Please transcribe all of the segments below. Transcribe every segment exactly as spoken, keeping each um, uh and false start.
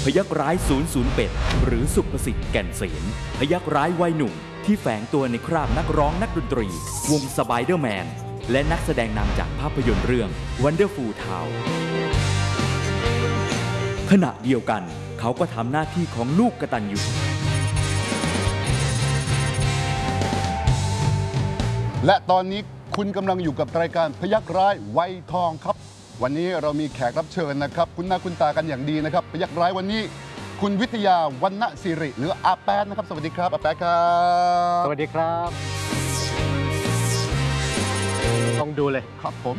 พยัคฆ์ร้ายศูนย์ศูนย์เป็ดหรือสุภสิทธิ์แก่นเสนพยัคฆ์ร้ายวัยหนุ่มที่แฝงตัวในคราบนักร้องนักดนตรีวงสไปเดอร์แมนและนักแสดงนำจากภาพยนตร์เรื่อง Wonderful Town ขณะเดียวกันเขาก็ทำหน้าที่ของลูกกตัญญูและตอนนี้คุณกำลังอยู่กับรายการพยัคฆ์ร้ายวัยทองครับวันนี้เรามีแขกรับเชิญนะครับคุณหน้าคุณตากันอย่างดีนะครับพยัคฆ์ร้ายวันนี้คุณวิทยาวรรณศิริหรืออาแป๊ดนะครับสวัสดีครับอาแป๊ดครับสวัสดีครับต้องดูเลยครับผม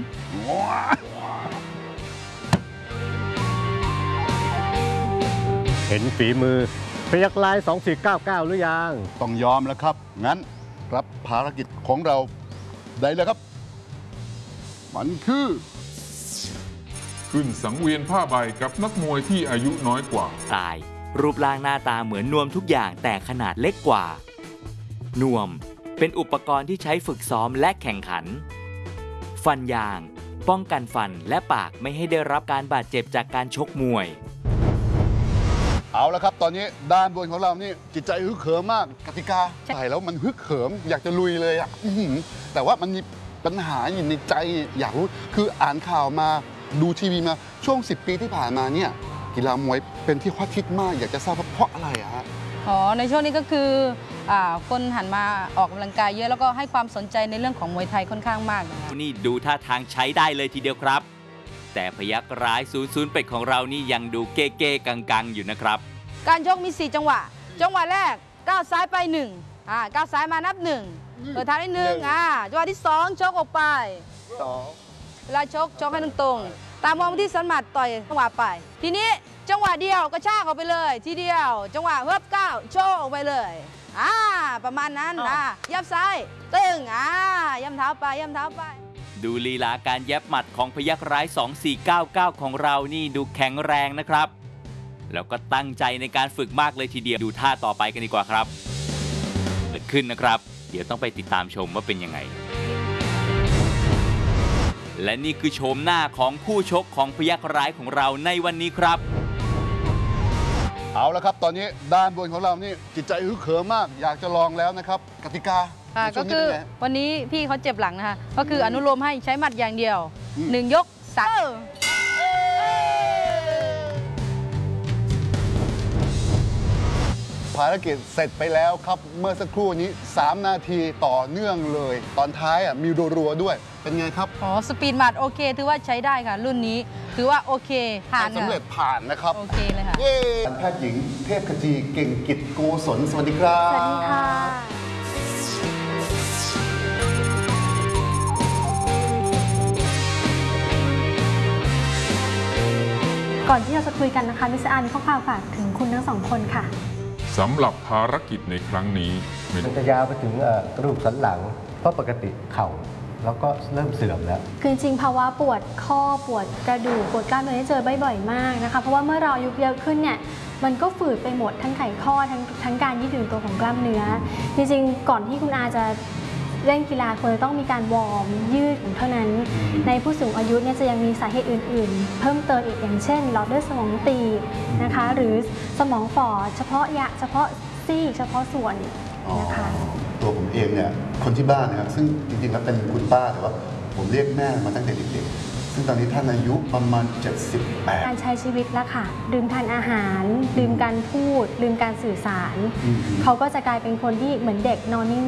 เห็นฝีมือพยัคฆ์ร้ายสองสี่เก้าเก้าหรือยังต้องยอมแล้วครับงั้นรับภารกิจของเราได้เลยครับมันคือขึ้นสังเวียนผ้าใบกับนักมวยที่อายุน้อยกว่าตายรูปร่างหน้าตาเหมือนนวมทุกอย่างแต่ขนาดเล็กกว่านวมเป็นอุปกรณ์ที่ใช้ฝึกซ้อมและแข่งขันฟันยางป้องกันฟันและปากไม่ให้ได้รับการบาดเจ็บจากการชกมวยเอาละครับตอนนี้ด้านบนของเรานี่จิตใจฮึกเหิมมากกติกาใส่แล้วมันฮึกเหิมอยากจะลุยเลยอ่ะแต่ว่ามันมีปัญหาอยู่ในใจอยากรู้คืออ่านข่าวมาดูทีวีมาช่วงสิบปีที่ผ่านมาเนี่ยกีฬามวยเป็นที่ฮอตฮิตมากอยากจะทราบว่าเพราะอะไรอะฮะอ๋อในช่วงนี้ก็คือคนหันมาออกกำลังกายเยอะแล้วก็ให้ความสนใจในเรื่องของมวยไทยค่อนข้างมากนี่ดูท่าทางใช้ได้เลยทีเดียวครับแต่พยัคฆ์ร้ายศูนย์ศูนย์เป็ดของเรานี่ยังดูเก้ๆกังๆอยู่นะครับการชกมีสี่จังหวะจังหวะแรกก้าวซ้ายไปหนึ่งอ่าก้าวซ้ายมานับหนึ่งเปิดทางได้หนึ่งอ่าจังหวะที่สองชกออกไปสองเวลาชกชกให้ตรงๆตามมองที่สันหมัดต่อยจังหวะไปทีนี้จังหวะเดียวกระชากออกไปเลยทีเดียวจังหวะเพิ่มก้าวโชว์ออกไปเลยอ่าประมาณนั้นอ่ายับซ้ายตึงอ่าย่ำเท้าไปย่ำเท้าไปดูลีลาการยับหมัดของพยัคฆ์ร้ายสองสี่เก้าเก้าของเรานี่ดูแข็งแรงนะครับแล้วก็ตั้งใจในการฝึกมากเลยทีเดียวดูท่าต่อไปกันดีกว่าครับเกิดขึ้นนะครับเดี๋ยวต้องไปติดตามชมว่าเป็นยังไงและนี่คือโฉมหน้าของคู่ชกของพยัคฆ์ร้ายของเราในวันนี้ครับเอาละครับตอนนี้ด้านบนของเรานี่จิตใจฮึกเหิมมากอยากจะลองแล้วนะครับกติกาก็คือวันนี้พี่เขาเจ็บหลังนะคะก็คืออนุโลมให้ใช้หมัดอย่างเดียวหนึ่งยกสักภารกิจเสร็จไปแล้วครับเมื่อสักครู่นี้สามนาทีต่อเนื่องเลยตอนท้ายอ่ะมีรัวๆด้วยเป็นไงครับอ๋อสปีดหมัดโอเคถือว่าใช้ได้ค่ะรุ่นนี้ถือว่าโอเคผ่านสำเร็จผ่านนะครับโอเคเลยค่ะเย้แพทย์หญิงเทพขจีเก่งกิจโกศลสวัสดีครับสวัสดีค่ะก่อนที่เราจะคุยกันนะคะมิสอาร์มีข้อความฝากถึงคุณทั้งสองคนค่ะสำหรับภารกิจในครั้งนี้มันจะยาวไปถึงกระดูกสันหลังเพราะปกติเข่าแล้วก็เริ่มเสื่อมแล้วคือจริงภาวะปวดข้อปวดกระดูกปวดกล้ามเนื้อเจอบ่อยๆมากนะคะเพราะว่าเมื่อเราอายุเยอะขึ้นเนี่ยมันก็ฝืดไปหมดทั้งไขข้อทั้งทั้งการยืดหยุ่นตัวของกล้ามเนื้อจริงๆก่อนที่คุณอาจะเล่นกีฬาควรจะต้องมีการวอร์มยืดเท่านั้นในผู้สูงอายุเนี่ยจะยังมีสาเหตุอื่นๆเพิ่มเติมอีกอย่างเช่นหลอดเลือดสมองตีบนะคะหรือสมองฝ่อเฉพาะยะเฉพาะซี่เฉพาะส่วนนะคะตัวผมเองเนี่ยคนที่บ้านนะครับซึ่งจริงๆแล้วเป็นคุณป้าแต่ว่าผมเรียกแม่มาตั้งแต่เด็กๆซึ่งตอนนี้ท่านอายุประมาณเจ็ดสิบแปดการใช้ชีวิตแล้วค่ะลืมทานอาหารลืมการพูดลืมการสื่อสารเขาก็จะกลายเป็นคนที่เหมือนเด็กนอนนิ่ง